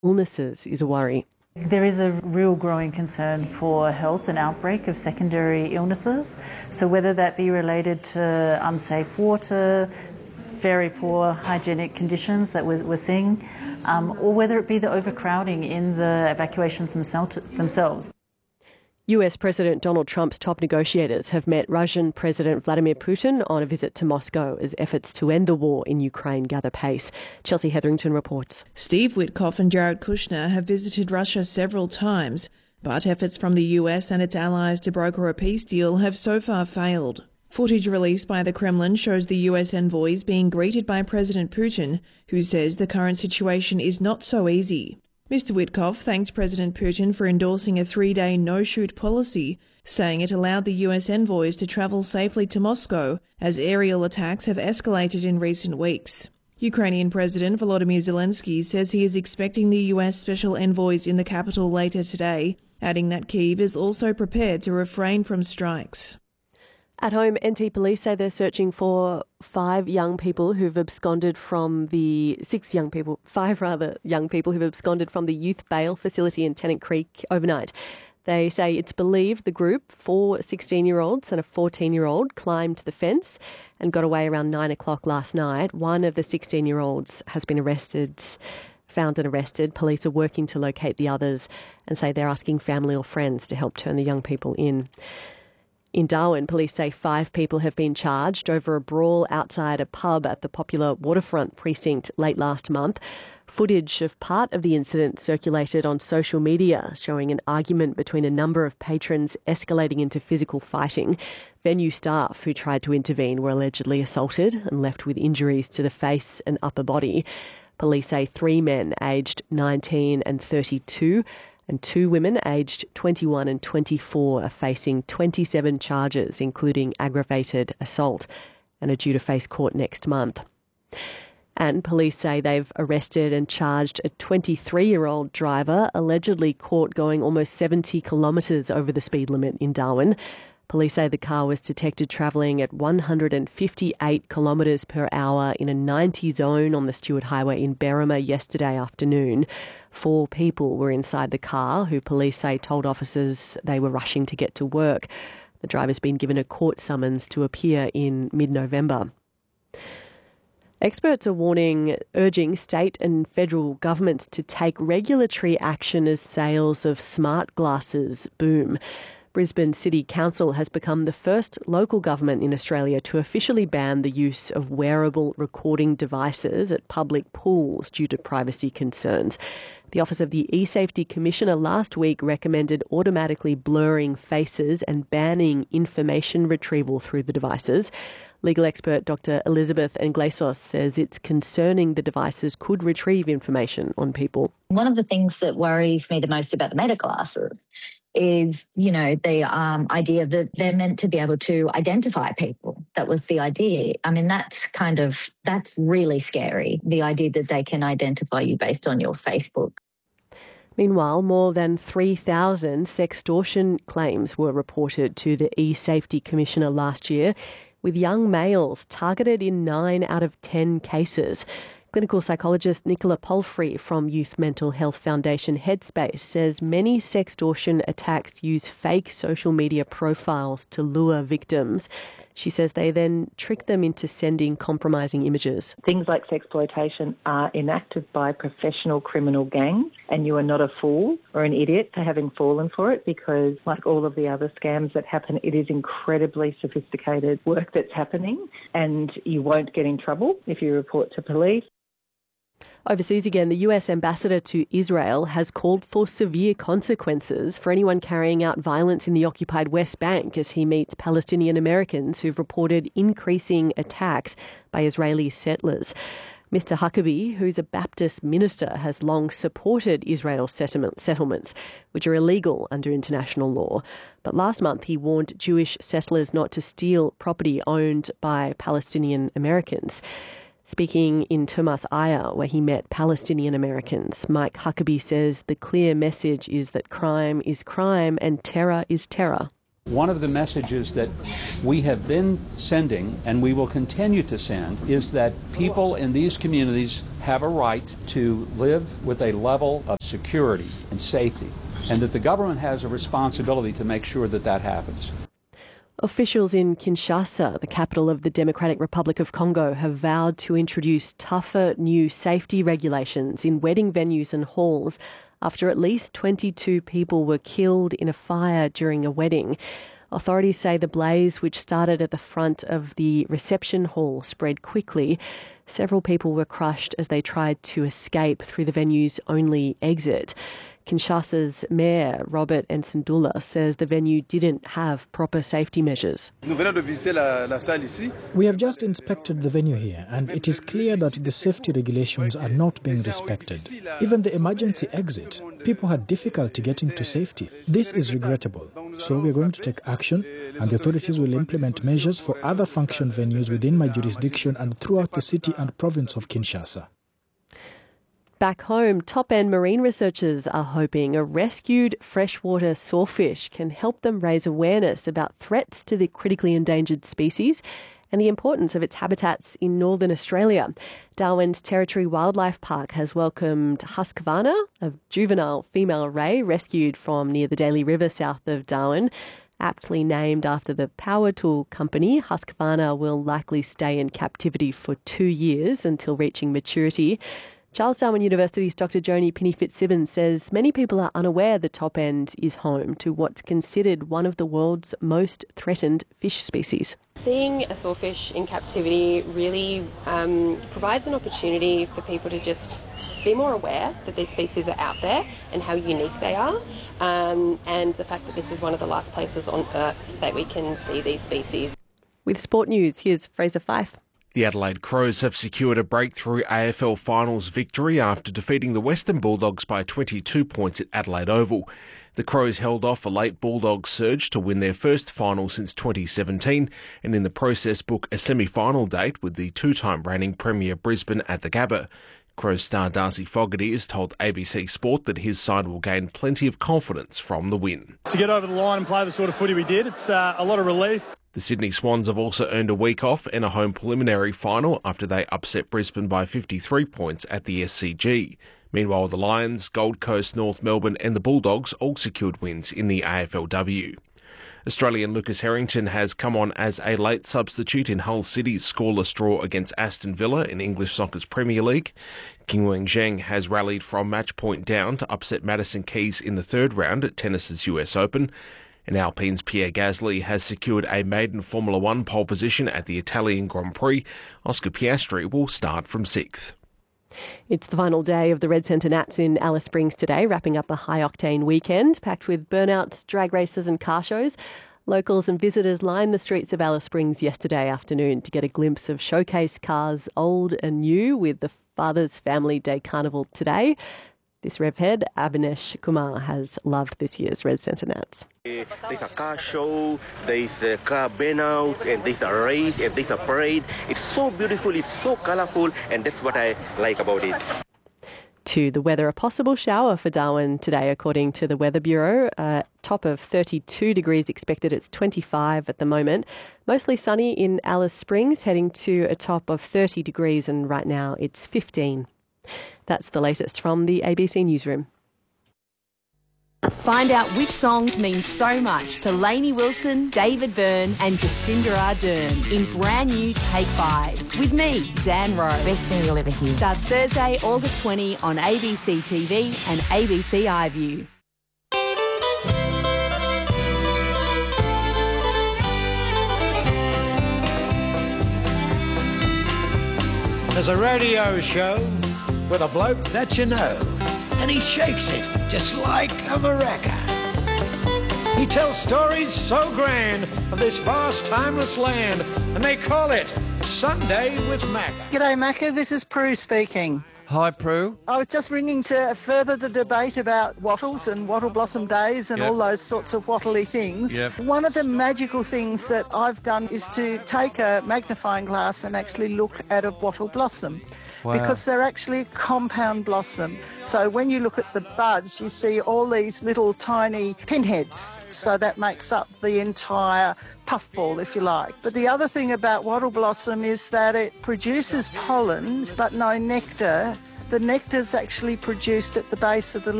illnesses is a worry. There is a real growing concern for health and outbreak of secondary illnesses. So whether that be related to unsafe water, very poor hygienic conditions that we're seeing, or whether it be the overcrowding in the evacuations themselves. US President Donald Trump's top negotiators have met Russian President Vladimir Putin on a visit to Moscow as efforts to end the war in Ukraine gather pace. Chelsea Hetherington reports. Steve Witkoff and Jared Kushner have visited Russia several times, but efforts from the US and its allies to broker a peace deal have so far failed. Footage released by the Kremlin shows the US envoys being greeted by President Putin, who says the current situation is not so easy. Mr. Witkoff thanked President Putin for endorsing a 3-day no-shoot policy, saying it allowed the US envoys to travel safely to Moscow as aerial attacks have escalated in recent weeks. Ukrainian President Volodymyr Zelensky says he is expecting the US special envoys in the capital later today, adding that Kyiv is also prepared to refrain from strikes. At home, NT police say they're searching for five young people who've absconded from the youth bail facility in Tennant Creek overnight. They say it's believed the group, 4 16-year-olds and a 14-year-old, climbed the fence and got away around 9 o'clock last night. One of the 16-year-olds has been found and arrested. Police are working to locate the others and say they're asking family or friends to help turn the young people in. In Darwin, police say 5 people have been charged over a brawl outside a pub at the popular Waterfront precinct late last month. Footage of part of the incident circulated on social media, showing an argument between a number of patrons escalating into physical fighting. Venue staff who tried to intervene were allegedly assaulted and left with injuries to the face and upper body. Police say 3 men aged 19 and 32 and 2 women aged 21 and 24 are facing 27 charges, including aggravated assault, and are due to face court next month. And police say they've arrested and charged a 23-year-old driver allegedly caught going almost 70 kilometres over the speed limit in Darwin. Police say the car was detected travelling at 158 kilometres per hour in a 90 zone on the Stewart Highway in Berrima yesterday afternoon. 4 people were inside the car who police say told officers they were rushing to get to work. The driver's been given a court summons to appear in mid-November. Experts are urging state and federal governments to take regulatory action as sales of smart glasses boom. Brisbane City Council has become the first local government in Australia to officially ban the use of wearable recording devices at public pools due to privacy concerns. The Office of the eSafety Commissioner last week recommended automatically blurring faces and banning information retrieval through the devices. Legal expert Dr. Elizabeth Inglesos says it's concerning the devices could retrieve information on people. One of the things that worries me the most about the Meta glasses is, the idea that they're meant to be able to identify people. That was the idea. I mean, that's really scary, the idea that they can identify you based on your Facebook. Meanwhile, more than 3,000 sextortion claims were reported to the eSafety Commissioner last year, with young males targeted in 9 out of 10 cases. Clinical psychologist Nicola Palfrey from Youth Mental Health Foundation Headspace says many sextortion attacks use fake social media profiles to lure victims. She says they then trick them into sending compromising images. Things like sexploitation are enacted by professional criminal gangs, and you are not a fool or an idiot for having fallen for it, because like all of the other scams that happen, it is incredibly sophisticated work that's happening, and you won't get in trouble if you report to police. Overseas again, the US ambassador to Israel has called for severe consequences for anyone carrying out violence in the occupied West Bank as he meets Palestinian Americans who've reported increasing attacks by Israeli settlers. Mr. Huckabee, who's a Baptist minister, has long supported Israel's settlements, which are illegal under international law. But last month he warned Jewish settlers not to steal property owned by Palestinian Americans. Speaking in Tumas Aya, where he met Palestinian Americans, Mike Huckabee says the clear message is that crime is crime and terror is terror. One of the messages that we have been sending, and we will continue to send, is that people in these communities have a right to live with a level of security and safety, and that the government has a responsibility to make sure that that happens. Officials in Kinshasa, the capital of the Democratic Republic of Congo, have vowed to introduce tougher new safety regulations in wedding venues and halls after at least 22 people were killed in a fire during a wedding. Authorities say the blaze, which started at the front of the reception hall, spread quickly. Several people were crushed as they tried to escape through the venue's only exit. Kinshasa's Mayor, Robert Nsendula, says the venue didn't have proper safety measures. We have just inspected the venue here, and it is clear that the safety regulations are not being respected. Even the emergency exit, people had difficulty getting to safety. This is regrettable. So we are going to take action, and the authorities will implement measures for other function venues within my jurisdiction and throughout the city and province of Kinshasa. Back home, top-end marine researchers are hoping a rescued freshwater sawfish can help them raise awareness about threats to the critically endangered species and the importance of its habitats in northern Australia. Darwin's Territory Wildlife Park has welcomed Husqvarna, a juvenile female ray rescued from near the Daly River south of Darwin. Aptly named after the power tool company, Husqvarna will likely stay in captivity for 2 years until reaching maturity. Charles Darwin University's Dr. Joni Penny-Fitzsimmons says many people are unaware the top end is home to what's considered one of the world's most threatened fish species. Seeing a sawfish in captivity really provides an opportunity for people to just be more aware that these species are out there and how unique they are, and the fact that this is one of the last places on Earth that we can see these species. With sport news, here's Fraser Fife. The Adelaide Crows have secured a breakthrough AFL Finals victory after defeating the Western Bulldogs by 22 points at Adelaide Oval. The Crows held off a late Bulldogs surge to win their first final since 2017 and in the process book a semi-final date with the two-time reigning Premier Brisbane at the Gabba. Crows star Darcy Fogarty has told ABC Sport that his side will gain plenty of confidence from the win. To get over the line and play the sort of footy we did, it's a lot of relief. The Sydney Swans have also earned a week off and a home preliminary final after they upset Brisbane by 53 points at the SCG. Meanwhile, the Lions, Gold Coast, North Melbourne and the Bulldogs all secured wins in the AFLW. Australian Lucas Harrington has come on as a late substitute in Hull City's scoreless draw against Aston Villa in English Soccer's Premier League. Qinwen Zheng has rallied from match point down to upset Madison Keys in the third round at tennis's US Open. And Alpine's Pierre Gasly has secured a maiden Formula One pole position at the Italian Grand Prix. Oscar Piastri will start from 6th. It's the final day of the Red Centre Nats in Alice Springs today, wrapping up a high-octane weekend packed with burnouts, drag races and car shows. Locals and visitors lined the streets of Alice Springs yesterday afternoon to get a glimpse of showcase cars old and new with the Father's Family Day Carnival today. This rev head, Abhinesh Kumar, has loved this year's Red Centre Nats. There's a car show, there's a car burnouts, and there's a race, and there's a parade. It's so beautiful, it's so colourful, and that's what I like about it. To the weather, a possible shower for Darwin today, according to the Weather Bureau. Top of 32 degrees expected. It's 25 at the moment. Mostly sunny in Alice Springs, heading to a top of 30 degrees, and right now it's 15. That's the latest from the ABC Newsroom. Find out which songs mean so much to Lainey Wilson, David Byrne and Jacinda Ardern in brand new Take 5 with me, Zan Rowe. Best thing you'll ever hear. Starts Thursday, August 20 on ABC TV and ABC iView. There's a radio show with a bloke that you know, and he shakes it just like a maraca. He tells stories so grand of this vast, timeless land, and they call it Sunday with Macca. G'day, Macca. This is Prue speaking. Hi, Prue. I was just ringing to further the debate about wattles and wattle blossom days and all those sorts of wattly things. Yep. One of the magical things that I've done is to take a magnifying glass and actually look at a wattle blossom. Wow. Because they're actually compound blossom. So when you look at the buds, you see all these little tiny pinheads. So that makes up the entire puffball, if you like. But the other thing about wattle blossom is that it produces pollen, but no nectar. The nectar is actually produced at the base of the